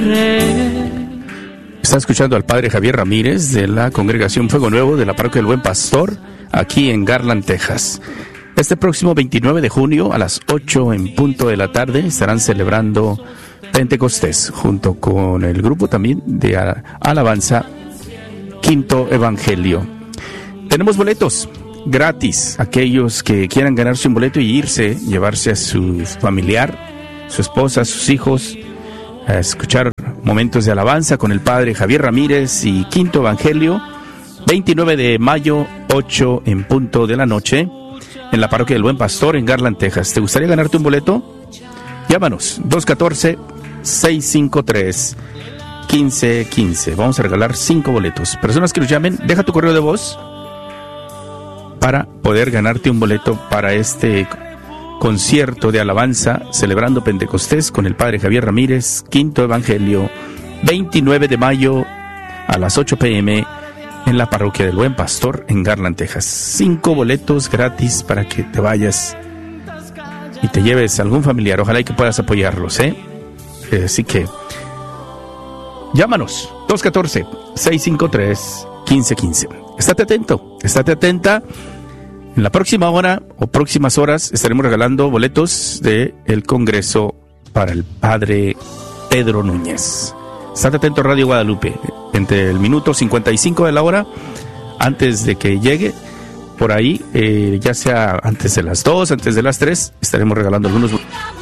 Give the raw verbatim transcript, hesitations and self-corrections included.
Está escuchando al padre Javier Ramírez de la Congregación Fuego Nuevo de la Parroquia del Buen Pastor, aquí en Garland, Texas. Este próximo veintinueve de junio a las ocho en punto de la tarde estarán celebrando Pentecostés junto con el grupo también de alabanza Quinto Evangelio. Tenemos boletos gratis. Aquellos que quieran ganarse un boleto y irse, llevarse a su familiar, su esposa, sus hijos, a escuchar momentos de alabanza con el padre Javier Ramírez y Quinto Evangelio, veintinueve de mayo, ocho en punto de la noche, en la Parroquia del Buen Pastor, en Garland, Texas. ¿Te gustaría ganarte un boleto? Llámanos, dos uno cuatro, seis cinco tres, uno cinco uno cinco. Vamos a regalar cinco boletos. Personas que nos llamen, deja tu correo de voz para poder ganarte un boleto para este concierto de alabanza celebrando Pentecostés con el padre Javier Ramírez, Quinto Evangelio, veintinueve de mayo a las ocho pe eme en la Parroquia del Buen Pastor en Garland, Texas. Cinco boletos gratis para que te vayas y te lleves a algún familiar. Ojalá y que puedas apoyarlos, ¿eh? Así que llámanos, dos uno cuatro, seis cinco tres, uno cinco uno cinco. Estate atento, estate atenta. En la próxima hora o próximas horas estaremos regalando boletos del Congreso para el padre Pedro Núñez. Estate atento a Radio Guadalupe. Entre el minuto cincuenta y cinco de la hora, antes de que llegue, por ahí, eh, ya sea antes de las dos, antes de las tres, estaremos regalando algunos boletos.